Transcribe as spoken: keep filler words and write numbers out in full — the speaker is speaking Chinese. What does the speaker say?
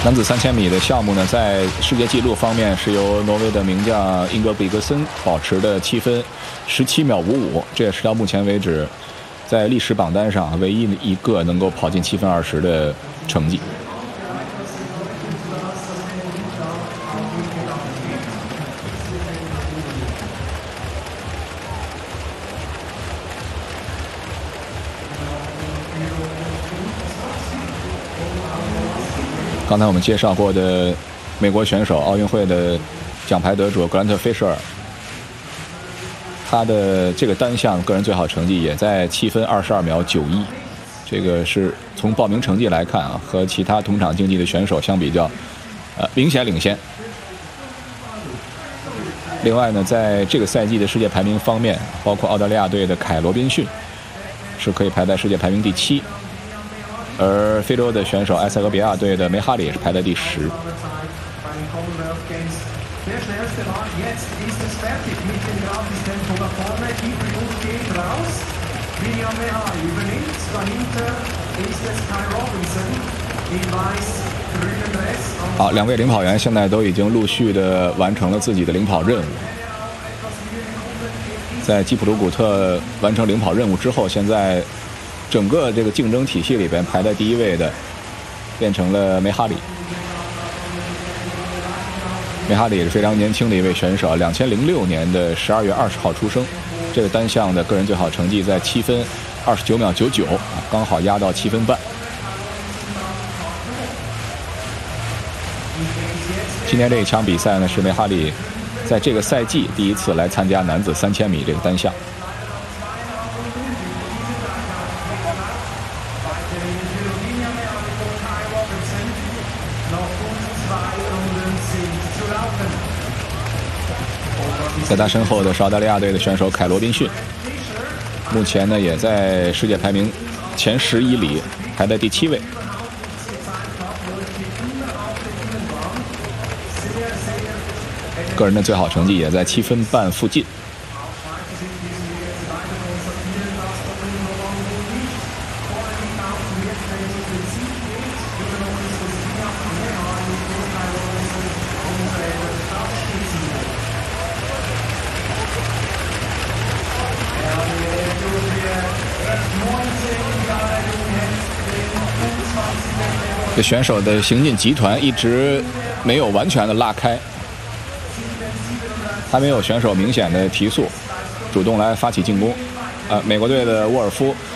男子三千米的项目呢，在世界纪录方面是由挪威的名将英格比格森保持的七分十七秒五五，这也是到目前为止在历史榜单上唯一一个能够跑进七分二十的成绩。刚才我们介绍过的美国选手，奥运会的奖牌得主格兰特·菲舍尔，他的这个单项个人最好成绩也在七分二十二秒九一，这个是从报名成绩来看啊，和其他同场竞技的选手相比较，呃，明显领先。另外呢，在这个赛季的世界排名方面，包括澳大利亚队的凯·罗宾逊是可以排在世界排名第七。而非洲的选手埃塞俄比亚队的梅哈里也是排在第十。好，两位领跑员现在都已经陆续的完成了自己的领跑任务。在基普鲁古特完成领跑任务之后，现在整个这个竞争体系里边排在第一位的变成了梅哈里。梅哈里也是非常年轻的一位选手，两千零六年的十二月二十号出生。这个单项的个人最好成绩在七分二十九秒九九，刚好压到七分半。今天这一场比赛呢，是梅哈里在这个赛季第一次来参加男子三千米这个单项。在他身后的是澳大利亚队的选手凯·罗宾逊，目前呢也在世界排名前十以里排在第七位。个人的最好成绩也在七分半附近。这选手的行进集团一直没有完全的拉开，还没有选手明显的提速，主动来发起进攻。呃，美国队的沃尔夫